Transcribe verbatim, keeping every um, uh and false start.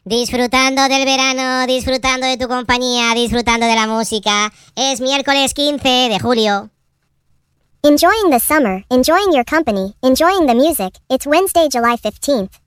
Disfrutando del verano, disfrutando de tu compañía, disfrutando de la música. Es miércoles quince de julio. Enjoying the summer, enjoying your company, enjoying the music. It's Wednesday, July fifteenth.